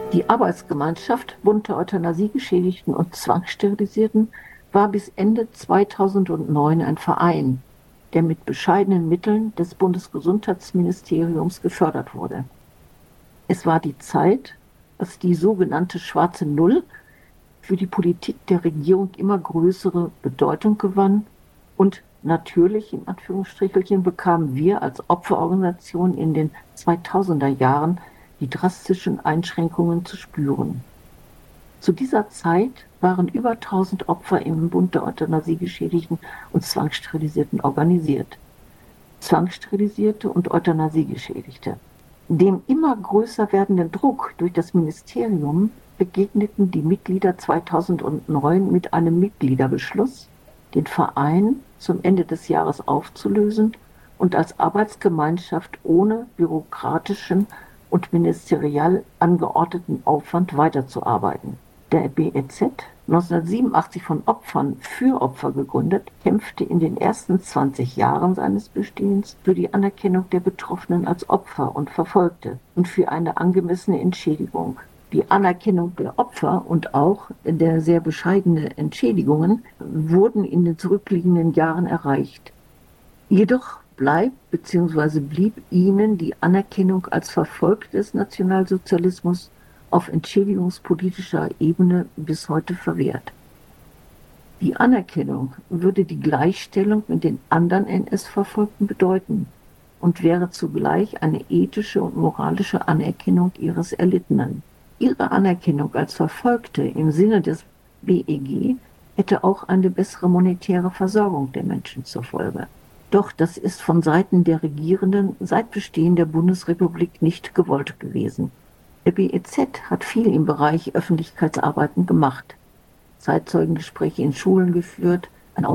Die Arbeitsgemeinschaft Bund der Euthanasiegeschädigten und Zwangssterilisierten war bis Ende 2009 ein Verein, der mit bescheidenen Mitteln des Bundesgesundheitsministeriums gefördert wurde. Es war die Zeit, als die sogenannte Schwarze Null für die Politik der Regierung immer größere Bedeutung gewann und natürlich, in Anführungsstrichelchen, bekamen wir als Opferorganisation in den 2000er Jahren die drastischen Einschränkungen zu spüren. Zu dieser Zeit waren über 1000 Opfer im Bund der Euthanasiegeschädigten und Zwangssterilisierten organisiert. Zwangssterilisierte und Euthanasiegeschädigte. Dem immer größer werdenden Druck durch das Ministerium begegneten die Mitglieder 2009 mit einem Mitgliederbeschluss, den Verein zum Ende des Jahres aufzulösen und als Arbeitsgemeinschaft ohne bürokratischen und ministeriell angeordneten Aufwand weiterzuarbeiten. Der BEZ, 1987 von Opfern für Opfer gegründet, kämpfte in den ersten 20 Jahren seines Bestehens für die Anerkennung der Betroffenen als Opfer und Verfolgte und für eine angemessene Entschädigung. Die Anerkennung der Opfer und auch der sehr bescheidenen Entschädigungen wurden in den zurückliegenden Jahren erreicht. Jedoch blieb ihnen die Anerkennung als Verfolgte des Nationalsozialismus auf entschädigungspolitischer Ebene bis heute verwehrt. Die Anerkennung würde die Gleichstellung mit den anderen NS-Verfolgten bedeuten und wäre zugleich eine ethische und moralische Anerkennung ihres Erlittenen. Ihre Anerkennung als Verfolgte im Sinne des BEG hätte auch eine bessere monetäre Versorgung der Menschen zur Folge. Doch das ist von Seiten der Regierenden seit Bestehen der Bundesrepublik nicht gewollt gewesen. Der BEZ hat viel im Bereich Öffentlichkeitsarbeiten gemacht, Zeitzeugengespräche in Schulen geführt,